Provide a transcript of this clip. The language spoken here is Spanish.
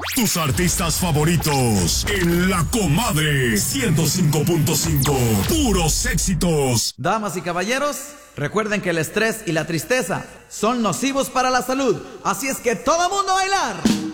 Tus artistas favoritos en La Comadre 105.5. Puros éxitos. Damas y caballeros, recuerden que el estrés y la tristeza son nocivos para la salud. Así es que todo mundo a bailar.